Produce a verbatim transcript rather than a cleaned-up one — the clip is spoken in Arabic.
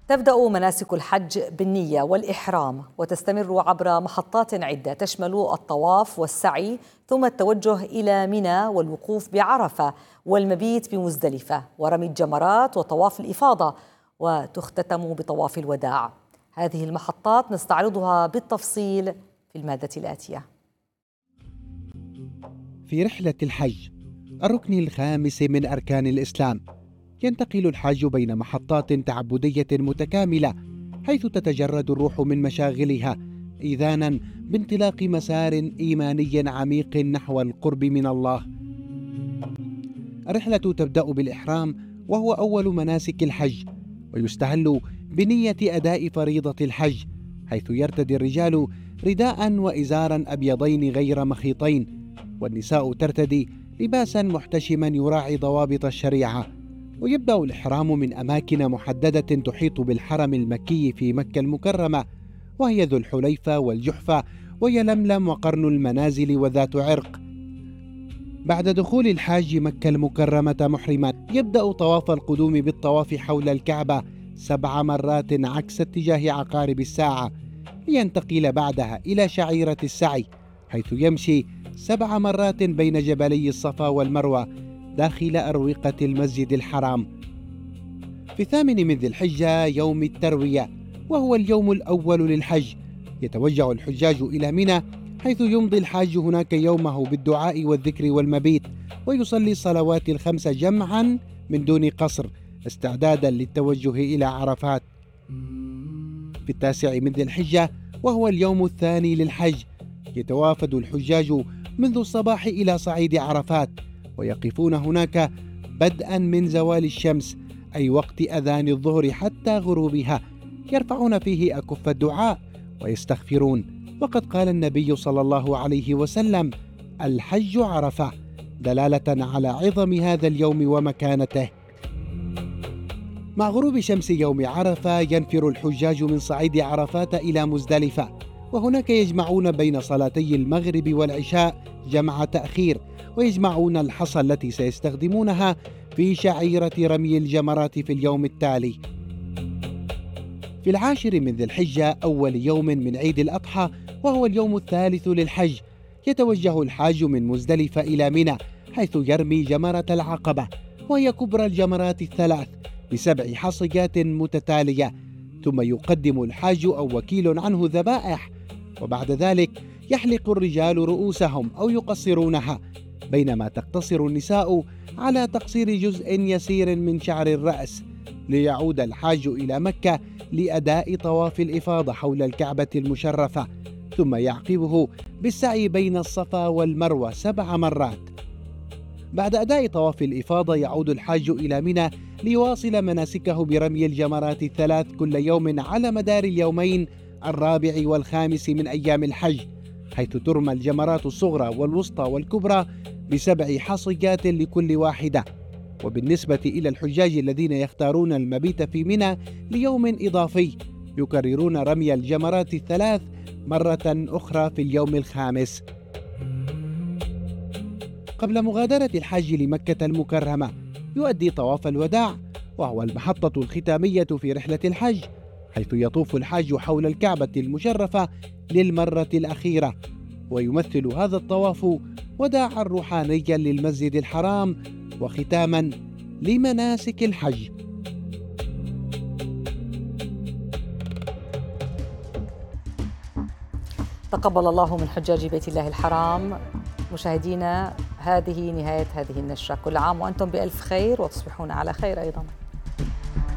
تبدأ مناسك الحج بالنية والإحرام وتستمر عبر محطات عدة تشمل الطواف والسعي ثم التوجه إلى منى والوقوف بعرفة والمبيت بمزدلفة ورمي الجمرات وطواف الإفاضة، وتختتم بطواف الوداع. هذه المحطات نستعرضها بالتفصيل في المادة الآتية. في رحلة الحج الركن الخامس من أركان الإسلام، ينتقل الحاج بين محطات تعبدية متكاملة، حيث تتجرد الروح من مشاغلها إذانا بانطلاق مسار إيماني عميق نحو القرب من الله. الرحلة تبدأ بالإحرام وهو أول مناسك الحج، ويستهل بنية أداء فريضة الحج، حيث يرتدي الرجال رداء وإزارا أبيضين غير مخيطين، والنساء ترتدي لباسا محتشما يراعي ضوابط الشريعة. ويبدأ الإحرام من أماكن محددة تحيط بالحرم المكي في مكة المكرمة، وهي ذو الحليفة والجحفة ويلملم وقرن المنازل وذات عرق. بعد دخول الحاج مكة المكرمة محرما، يبدأ طواف القدوم بالطواف حول الكعبة سبع مرات عكس اتجاه عقارب الساعة، لينتقل بعدها إلى شعيرة السعي، حيث يمشي سبع مرات بين جبلي الصفا والمروة داخل أروقة المسجد الحرام. في الثامن من ذي الحجة يوم التروية، وهو اليوم الأول للحج، يتوجه الحجاج إلى منى، حيث يمضي الحاج هناك يومه بالدعاء والذكر والمبيت، ويصلي الصلوات الخمس جمعا من دون قصر استعدادا للتوجه إلى عرفات. في التاسع من ذي الحجة، وهو اليوم الثاني للحج، يتوافد الحجاج منذ الصباح إلى صعيد عرفات، ويقفون هناك بدءا من زوال الشمس، أي وقت أذان الظهر حتى غروبها، يرفعون فيه أكف الدعاء ويستغفرون. وقد قال النبي صلى الله عليه وسلم: الحج عرفة، دلالة على عظم هذا اليوم ومكانته. مع غروب شمس يوم عرفة ينفر الحجاج من صعيد عرفات إلى مزدلفة، وهناك يجمعون بين صلاتي المغرب والعشاء جمع تأخير، ويجمعون الحصى التي سيستخدمونها في شعيرة رمي الجمرات في اليوم التالي. في العاشر من ذي الحجة، أول يوم من عيد الأضحى، وهو اليوم الثالث للحج، يتوجه الحاج من مزدلفة إلى منى، حيث يرمي جمرة العقبة، وهي كبرى الجمرات الثلاث بسبع حصيات متتالية، ثم يقدم الحاج أو وكيل عنه ذبائح، وبعد ذلك يحلق الرجال رؤوسهم أو يقصرونها، بينما تقتصر النساء على تقصير جزء يسير من شعر الرأس، ليعود الحاج إلى مكة لأداء طواف الإفاضة حول الكعبة المشرفة، ثم يعقبه بالسعي بين الصفا والمروة سبع مرات. بعد أداء طواف الإفاضة يعود الحاج إلى منى ليواصل مناسكه برمي الجمرات الثلاث كل يوم على مدار اليومين الرابع والخامس من أيام الحج، حيث ترمى الجمرات الصغرى والوسطى والكبرى بسبع حصيات لكل واحدة. وبالنسبة إلى الحجاج الذين يختارون المبيت في منى ليوم إضافي، يكررون رمي الجمرات الثلاث مرة أخرى في اليوم الخامس. قبل مغادرة الحاج لمكة المكرمة يؤدي طواف الوداع، وهو المحطة الختامية في رحلة الحج، حيث يطوف الحاج حول الكعبة المشرفة للمرة الأخيرة، ويمثل هذا الطواف وداعا روحانيا للمسجد الحرام وختاما لمناسك الحج. تقبل الله من حجاج بيت الله الحرام. مشاهدينا، هذه نهاية هذه النشرة، كل عام وأنتم بألف خير وتصبحون على خير أيضا.